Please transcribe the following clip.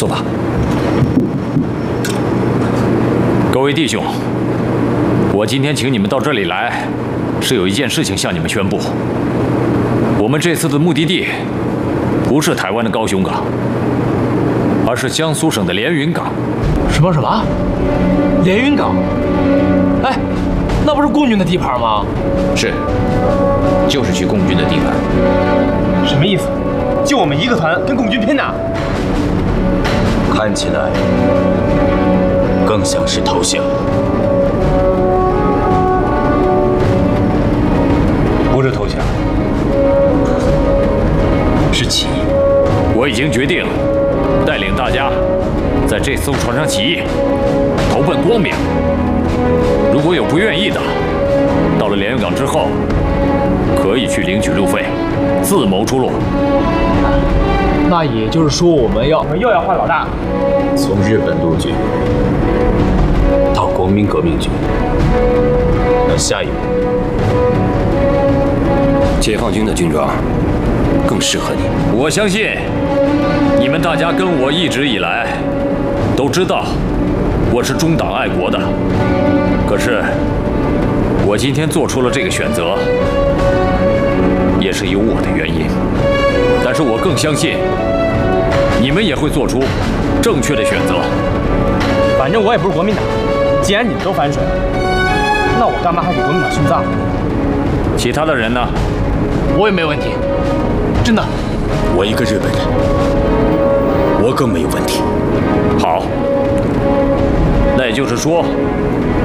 坐吧。各位弟兄，我今天请你们到这里来，是有一件事情向你们宣布。我们这次的目的地不是台湾的高雄港，而是江苏省的连云港。 什么？连云港？哎，那不是共军的地盘吗？ 是，就是去共军的地盘。 什么意思？就我们一个团跟共军拼呐？ 看起来更像是投降。 不是投降，是起义。 我已经决定带领大家在这艘船上起义，投奔光明。如果有不愿意的，到了连云港之后，可以去领取路费，自谋出路。 那也就是说，我们又要换老大， 从日本陆军到国民革命军，那下一步， 解放军的军装更适合你。 我相信你们大家跟我一直以来都知道我是忠党爱国的，可是我今天做出了这个选择，也是有我的原因。但是我更相信你们也会做出正确的选择。 反正我也不是国民党，既然你们都反水了，那我干嘛还给国民党殉葬？ 其他的人呢？ 我也没问题，真的。 我一个日本人，我更没有问题。 好，那也就是说，